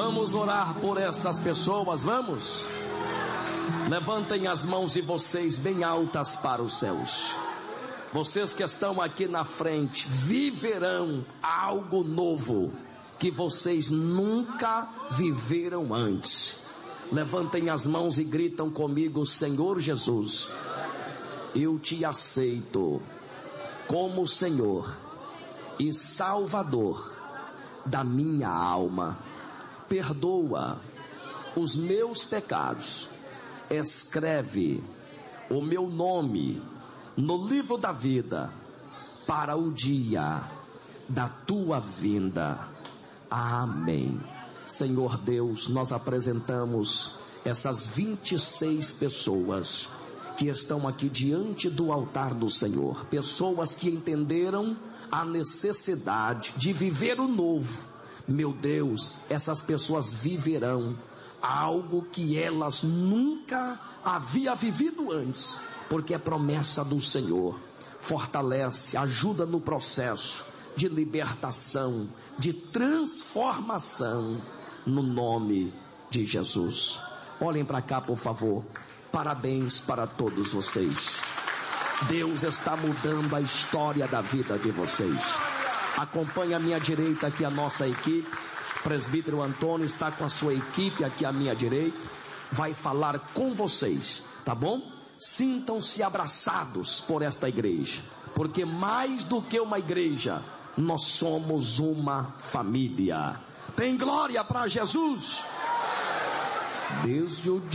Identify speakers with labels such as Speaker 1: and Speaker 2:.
Speaker 1: Vamos orar por essas pessoas, vamos? Levantem as mãos de vocês bem altas para os céus. Vocês que estão aqui na frente viverão algo novo que vocês nunca viveram antes. Levantem as mãos e gritam comigo: Senhor Jesus, eu te aceito como Senhor e Salvador da minha alma. Perdoa os meus pecados. Escreve o meu nome no livro da vida para o dia da tua vinda. Amém. Senhor Deus, nós apresentamos essas 26 pessoas que estão aqui diante do altar do Senhor. Pessoas que entenderam a necessidade de viver o novo. Meu Deus, essas pessoas viverão algo que elas nunca haviam vivido antes, porque é promessa do Senhor. Fortalece, ajuda no processo de libertação, de transformação, no nome de Jesus. Olhem para cá, por favor. Parabéns para todos vocês. Deus está mudando a história da vida de vocês. Acompanhe à minha direita aqui a nossa equipe. O presbítero Antônio está com a sua equipe aqui à minha direita. Vai falar com vocês, tá bom? Sintam-se abraçados por esta igreja, porque mais do que uma igreja, nós somos uma família. Tem glória para Jesus. Desde o